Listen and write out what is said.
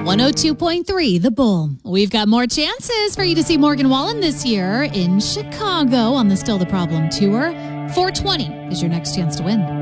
102.3 The Bull. We've got more chances for you to see Morgan Wallen this year in Chicago on the Still the Problem tour. 420 is your next chance to win.